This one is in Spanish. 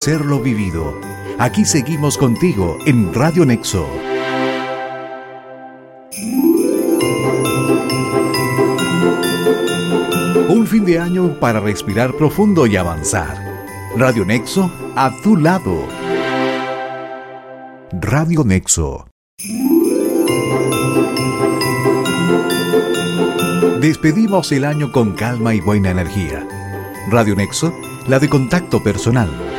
agradecer lo vivido. Aquí seguimos contigo en Radio Nexo. Un fin de año para respirar profundo y avanzar. Radio Nexo, a tu lado. Radio Nexo. Despedimos el año con calma y buena energía. Radio Nexo, la de contacto personal.